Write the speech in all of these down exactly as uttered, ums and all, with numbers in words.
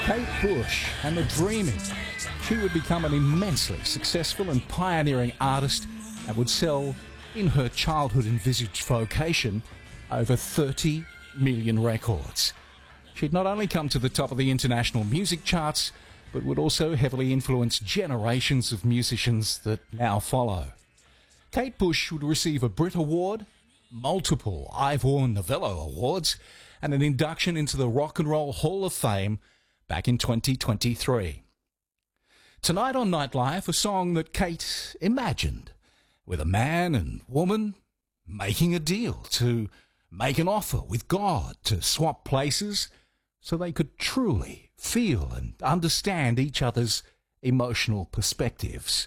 Kate Bush and the dreaming. She would become an immensely successful and pioneering artist and would sell, in her childhood envisaged vocation, over thirty million records. She'd not only come to the top of the international music charts, but would also heavily influence generations of musicians that now follow. Kate Bush would receive a Brit Award, multiple Ivor Novello Awards, and an induction into the Rock and Roll Hall of Fame back in twenty twenty-three. Tonight on Nightlife, a song that Kate imagined, with a man and woman making a deal to make an offer with God to swap places so they could truly feel and understand each other's emotional perspectives.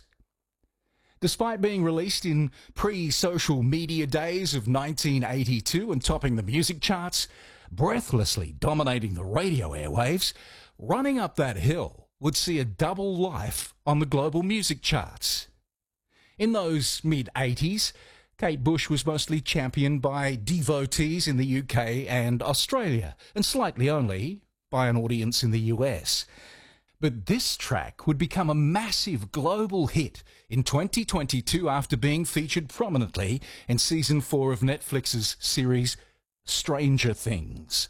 Despite being released in pre-social media days of nineteen eighty-two and topping the music charts, breathlessly dominating the radio airwaves, Running Up That Hill would see a double life on the global music charts. In those mid-eighties, Kate Bush was mostly championed by devotees in the U K and Australia, and slightly only by an audience in the U S. But this track would become a massive global hit in twenty twenty-two after being featured prominently in season four of Netflix's series Stranger Things.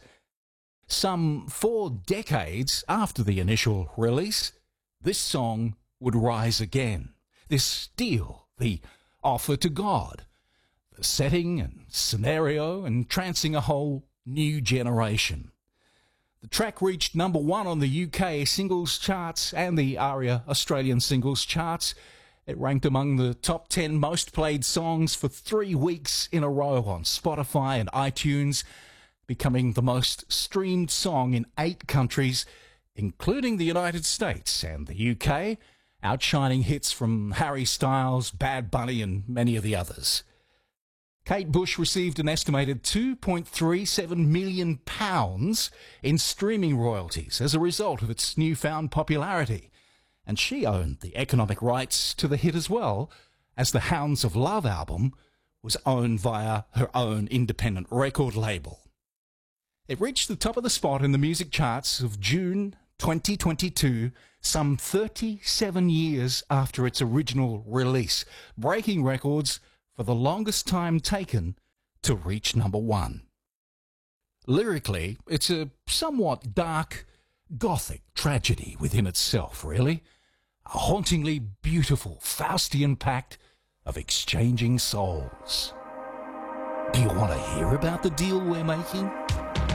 Some four decades after the initial release, this song would rise again. This deal, the offer to God, the setting and scenario entrancing a whole new generation. The track reached number one on the U K singles charts and the ARIA Australian singles charts. It ranked among the top ten most played songs for three weeks in a row on Spotify and iTunes, becoming the most streamed song in eight countries, including the United States and the U K, outshining hits from Harry Styles, Bad Bunny and many of the others. Kate Bush received an estimated two point three seven million pounds in streaming royalties as a result of its newfound popularity, and she owned the economic rights to the hit as well, as the Hounds of Love album was owned via her own independent record label. It reached the top of the spot in the music charts of June twenty twenty-two, some thirty-seven years after its original release, breaking records for the longest time taken to reach number one. Lyrically, it's a somewhat dark, gothic tragedy within itself, really. A hauntingly beautiful Faustian pact of exchanging souls. Do you want to hear about the deal we're making?